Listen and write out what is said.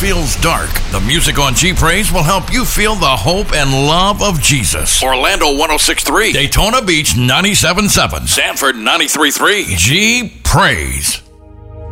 feels dark, the music on G Praise will help you feel the hope and love of Jesus. Orlando 106.3, Daytona Beach 97.7, Sanford 93.3. G Praise.